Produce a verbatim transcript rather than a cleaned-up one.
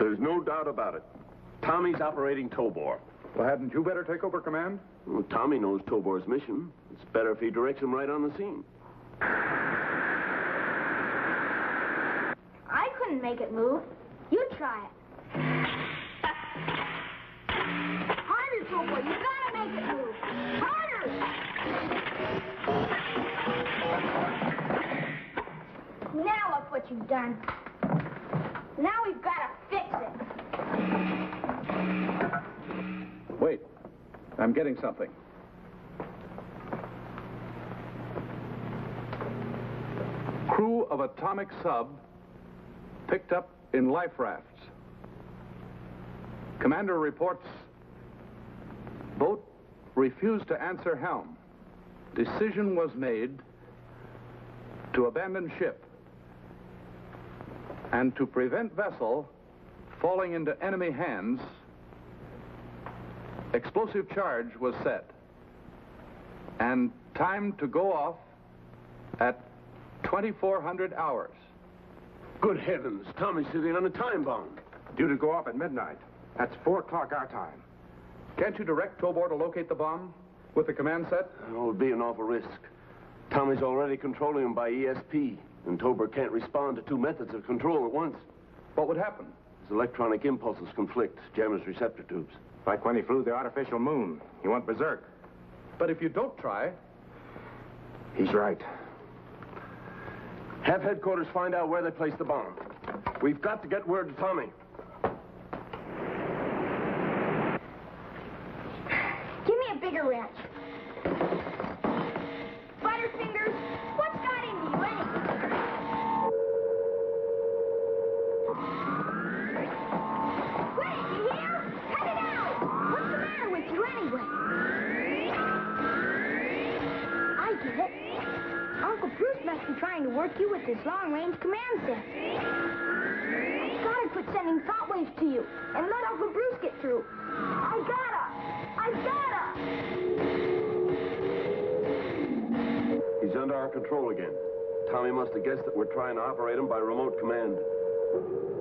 There's no doubt about it. Tommy's operating Tobor. Well, hadn't you better take over command? Well, Tommy knows Tobor's mission. It's better if he directs him right on the scene. I couldn't make it move. You try it. Harder, Tobor. You gotta make it move. Harder! Now look what you've done. Now we've got to fix it. Wait. I'm getting something. Crew of atomic sub picked up in life rafts. Commander reports boat refused to answer helm. Decision was made to abandon ship and to prevent vessel falling into enemy hands. Explosive charge was set and time to go off at twenty-four hundred hours. Good heavens, Tommy's sitting on a time bomb. Due to go off at midnight. That's four o'clock our time. Can't you direct Tobor to locate the bomb with the command set? Oh, it would be an awful risk. Tommy's already controlling him by E S P, and Tobor can't respond to two methods of control at once. What would happen? His electronic impulses conflict, jam his receptor tubes. Like when he flew the artificial moon. He went berserk. But if you don't try... He's right. Have headquarters find out where they placed the bomb. We've got to get word to Tommy. Give me a bigger wrench. Butterfingers, what's got into you anyway? Quit it, you hear? Cut it out! What's the matter with you anyway? I get it. Uncle Bruce must be trying to work you with this long-range command set. Gotta quit sending thought waves to you and let Uncle Bruce get through. I gotta! I gotta! He's under our control again. Tommy must have guessed that we're trying to operate him by remote command.